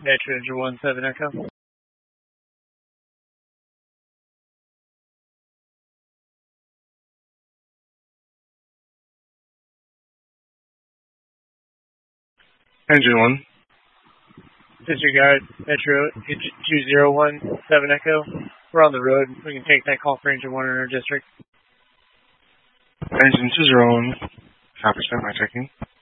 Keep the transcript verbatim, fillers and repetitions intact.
Metro Ranger one seven Echo. Engine one. Disregard Metro two zero one seven Echo. We're on the road. We can take that call for Engine one in our district. Engine two zero one. Copy, stand by checking.